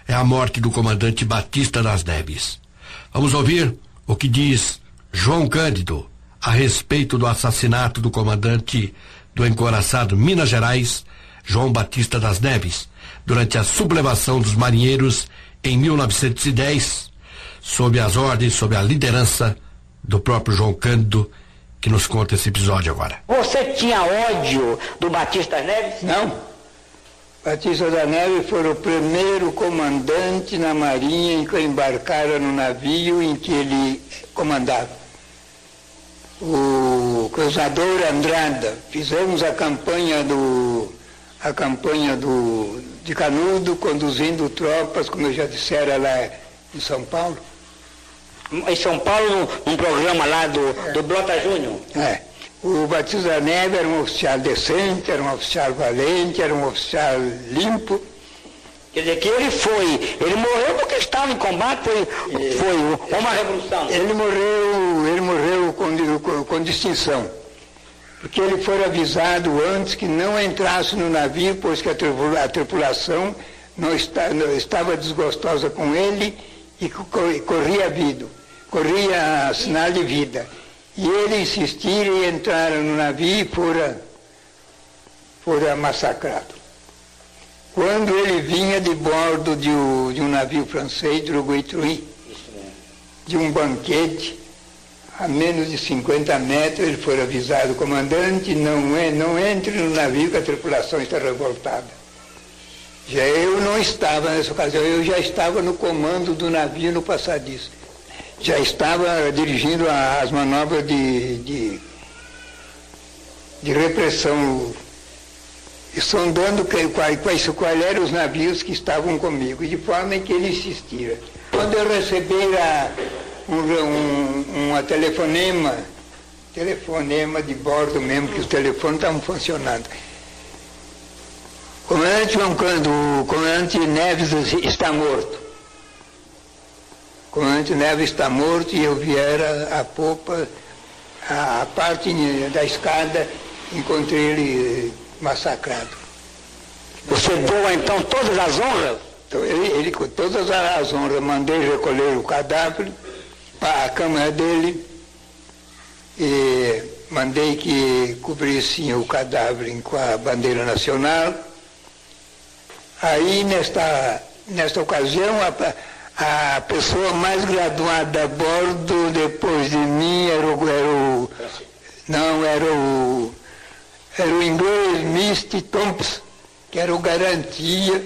é a morte do comandante Batista das Neves. Vamos ouvir o que diz João Cândido a respeito do assassinato do comandante do encouraçado Minas Gerais, João Batista das Neves, durante a sublevação dos marinheiros em 1910, sob as ordens, sob a liderança do próprio João Cândido, que nos conta esse episódio agora. Você tinha ódio do Batista das Neves? Não. Batista das Neves foi o primeiro comandante na Marinha em que embarcara no navio em que ele comandava. O cruzador Andrada. Fizemos a campanha de Canudo, conduzindo tropas, como eu já dissera, lá em São Paulo. Em São Paulo, num programa lá do Blota Júnior? É. O Batista da Neve era um oficial decente, era um oficial valente, era um oficial limpo. Quer dizer que ele morreu porque estava em combate, foi uma revolução. Ele morreu com distinção. Porque ele foi avisado antes que não entrasse no navio, pois que a tripulação não estava desgostosa com ele e corria sinal de vida. E ele insistir e entrar no navio e fora massacrado. Quando ele vinha de bordo de um navio francês, de Uruguai-Truí, de um banquete, a menos de 50 metros, ele foi avisado: comandante, não entre no navio que a tripulação está revoltada. Já eu não estava nessa ocasião, eu já estava no comando do navio no passadiço. Já estava dirigindo as manobras de repressão, e sondando quais eram os navios que estavam comigo, de forma que ele insistira. Quando eu recebera uma telefonema de bordo mesmo, que os telefones estavam funcionando. O comandante Neves está morto. O comandante Neves está morto, e eu viera a popa, a parte da escada, encontrei ele massacrado. Você deu então todas as honras? Então, ele com todas as honras, mandei recolher o cadáver para a câmara dele, e mandei que cobrissem o cadáver com a bandeira nacional. Aí, nesta ocasião, a pessoa mais graduada a bordo, depois de mim, era o inglês Misty Thompson, que era o garantia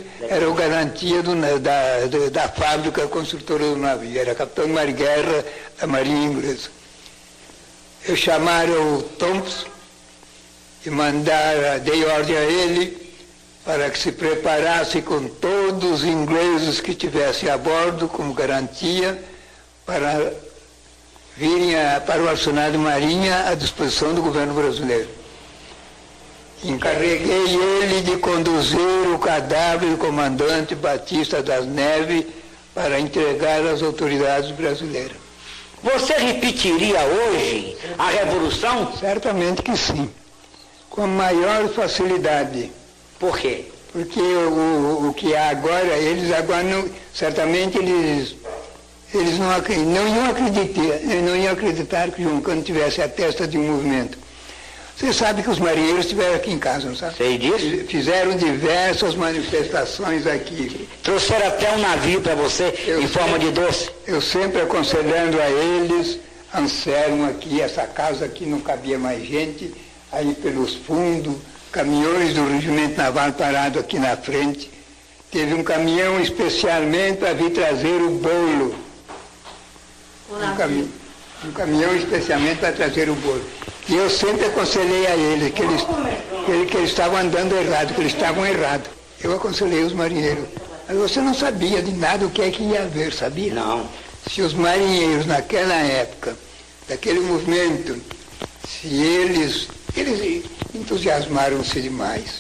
da fábrica construtora do navio, era capitão de mar-guerra da Marinha Inglesa. Eu chamaram o Thompson e dei ordem a ele para que se preparasse com todos os ingleses que tivessem a bordo como garantia para virem para o arsenal de marinha à disposição do governo brasileiro. Encarreguei ele de conduzir o cadáver do comandante Batista das Neves para entregar às autoridades brasileiras. Você repetiria hoje a Revolução? Certamente que sim, com maior facilidade. Por quê? Porque o que há agora, certamente eles não iam acreditar que João Cândido tivesse a testa de um movimento. Você sabe que os marinheiros estiveram aqui em casa, não sabe? Sei disso. Fizeram diversas manifestações aqui. Trouxeram até um navio para você em forma de doce. Eu sempre aconselhando a eles, Anselmo aqui, essa casa aqui não cabia mais gente, aí pelos fundos, caminhões do Regimento Naval parado aqui na frente. Teve um caminhão especialmente para vir trazer o bolo. Um caminhão especialmente para trazer o bolo. E eu sempre aconselhei a eles que eles estavam andando errado, que eles estavam errados. Eu aconselhei os marinheiros. Mas você não sabia de nada o que é que ia haver, sabia? Não. Se os marinheiros naquela época, daquele movimento, se eles entusiasmaram-se demais.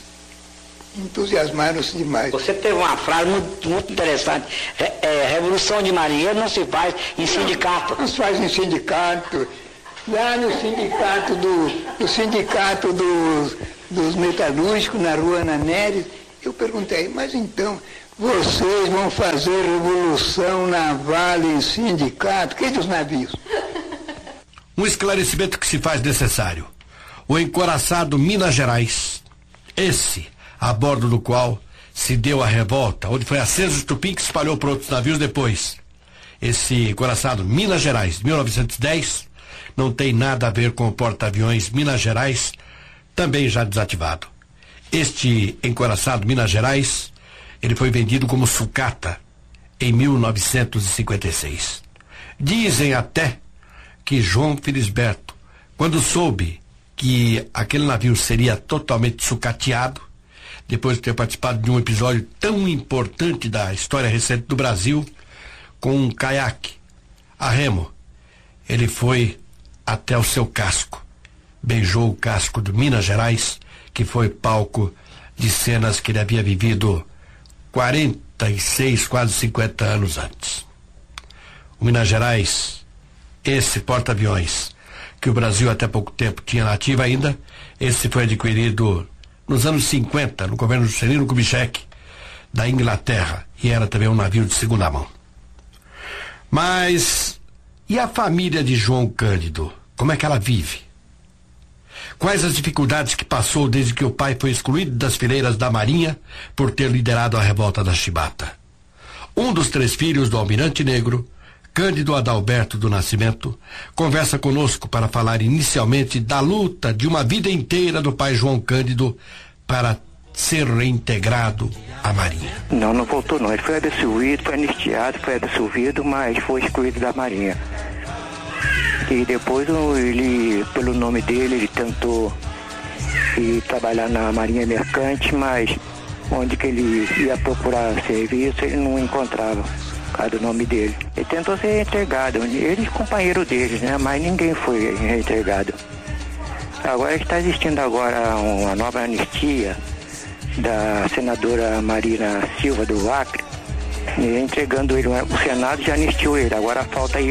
Você teve uma frase muito interessante. Revolução de marinheiro não se faz em sindicato. Não se faz em sindicato. Lá no sindicato dos metalúrgicos, na rua Ana Neres, eu perguntei: mas então, vocês vão fazer revolução naval em sindicato? Que dos navios? Um esclarecimento que se faz necessário. O encoraçado Minas Gerais, esse a bordo do qual se deu a revolta, onde foi aceso o estupim que se espalhou por outros navios depois. Esse encoraçado Minas Gerais, 1910, não tem nada a ver com o porta-aviões Minas Gerais, também já desativado. Este encoraçado Minas Gerais, ele foi vendido como sucata em 1956. Dizem até que João Felisberto, quando soube que aquele navio seria totalmente sucateado, depois de ter participado de um episódio tão importante da história recente do Brasil, com um caiaque a remo, ele foi até o seu casco, beijou o casco do Minas Gerais, que foi palco de cenas que ele havia vivido 46, quase 50 anos antes. O Minas Gerais, esse porta-aviões, que o Brasil até pouco tempo tinha na ativa ainda, esse foi adquirido nos anos 50, no governo de Juscelino Kubitschek, da Inglaterra, e era também um navio de segunda mão. Mas, e a família de João Cândido? Como é que ela vive? Quais as dificuldades que passou desde que o pai foi excluído das fileiras da Marinha por ter liderado a revolta da Chibata? Um dos 3 filhos do Almirante Negro, Cândido Adalberto do Nascimento, conversa conosco para falar inicialmente da luta de uma vida inteira do pai João Cândido para ser reintegrado à Marinha. Não voltou não. Ele foi absolvido, foi anistiado, foi absolvido, mas foi excluído da Marinha. E depois ele, pelo nome dele, ele tentou ir trabalhar na Marinha Mercante, mas onde que ele ia procurar serviço, ele não encontrava, por causa do nome dele. Ele tentou ser reintegrado, ele e companheiro dele, né? Mas ninguém foi reintegrado. Agora está existindo agora uma nova anistia da senadora Marina Silva do Acre, entregando ele, o Senado já anistiou ele, agora falta ele